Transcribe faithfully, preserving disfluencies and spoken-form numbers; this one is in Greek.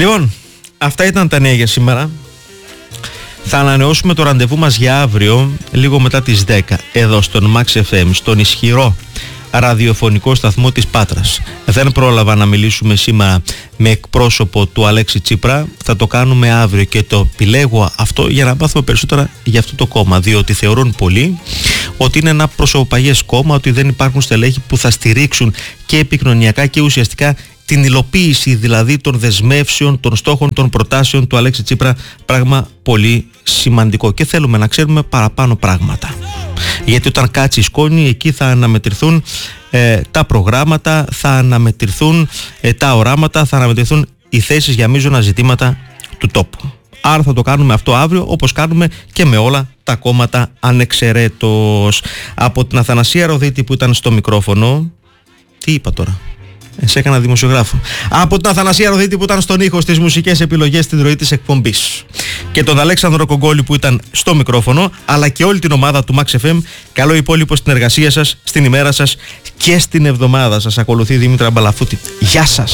Λοιπόν, αυτά ήταν τα νέα για σήμερα. Θα ανανεώσουμε το ραντεβού μας για αύριο, λίγο μετά τις δέκα, εδώ στον Max εφ εμ, στον ισχυρό ραδιοφωνικό σταθμό της Πάτρας. Δεν πρόλαβα να μιλήσουμε σήμερα με εκπρόσωπο του Αλέξη Τσίπρα. Θα το κάνουμε αύριο και το επιλέγω αυτό για να μάθουμε περισσότερα για αυτό το κόμμα, διότι θεωρούν πολλοί ότι είναι ένα προσωποπαγές κόμμα, ότι δεν υπάρχουν στελέχη που θα στηρίξουν και επικοινωνιακά και ουσιαστικά την υλοποίηση δηλαδή των δεσμεύσεων, των στόχων, των προτάσεων του Αλέξη Τσίπρα, πράγμα πολύ σημαντικό και θέλουμε να ξέρουμε παραπάνω πράγματα. Γιατί όταν κάτσει η σκόνη, εκεί θα αναμετρηθούν ε, τα προγράμματα, θα αναμετρηθούν ε, τα οράματα, θα αναμετρηθούν οι θέσεις για μείζωνα ζητήματα του τόπου. Άρα θα το κάνουμε αυτό αύριο, όπως κάνουμε και με όλα τα κόμματα ανεξαιρέτως. Από την Αθανασία Ροδίτη που ήταν στο μικρόφωνο, τι είπα τώρα, σε έκανα δημοσιογράφο. Από την Αθανασία Ροδίτη που ήταν στον ήχο, στις μουσικές επιλογές, στην ροή της εκπομπής, και τον Αλέξανδρο Κογκόλη που ήταν στο μικρόφωνο, αλλά και όλη την ομάδα του Max εφ εμ, καλό υπόλοιπο στην εργασία σας, στην ημέρα σας και στην εβδομάδα σας. Ακολουθεί Δήμητρα Μπαλαφούτη. Γεια σας.